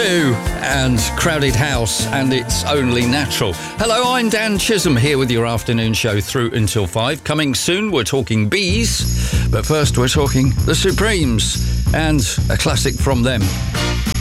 U2 and Crowded House, and It's Only Natural. Hello, I'm Dan Chisholm here with your afternoon show through until 5. Coming soon, we're talking bees, but first we're talking the Supremes and a classic from them.